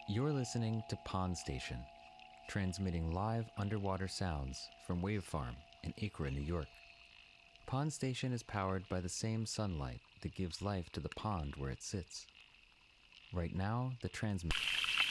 You're listening to Pond Station, transmitting live underwater sounds from Wave Farm in Acre, New York. Pond Station is powered by the same sunlight that gives life to the pond where it sits. Right now, the transmission